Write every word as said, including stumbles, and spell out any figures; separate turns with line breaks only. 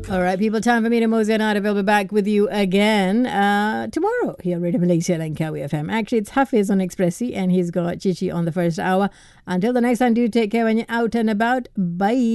All right, people, time for me to mosey on out. We'll be back with you again uh, tomorrow here on Radio Malaysia and Kawi F M. Actually, it's Hafiz on Expressi and he's got Chichi on the first hour. Until the next time, do take care when you're out and about. Bye.